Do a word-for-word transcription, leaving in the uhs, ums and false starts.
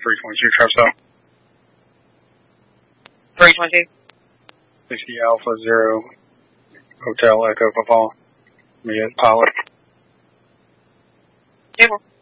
three twenty-two, trap stop. three twenty-two. sixty Alpha Zero, Hotel Echo Papa. Me at pilot. Table.